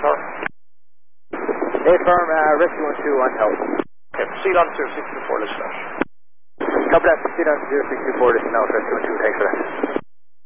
Tower. Affirm, rescue 121, help. Okay, proceed on 0624 dispatch. Copy that, proceed on 0624, this is now rescue 12, thanks for that.